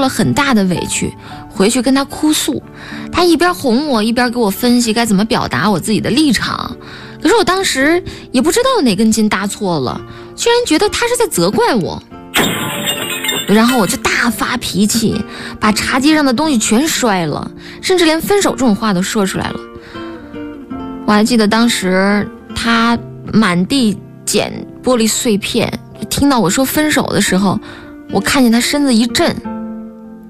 了很大的委屈，回去跟他哭诉。他一边哄我，一边给我分析该怎么表达我自己的立场。可是我当时也不知道哪根筋搭错了，居然觉得他是在责怪我。然后我就大发脾气，把茶几上的东西全摔了，甚至连分手这种话都说出来了。我还记得当时他满地捡玻璃碎片，听到我说分手的时候，我看见他身子一震，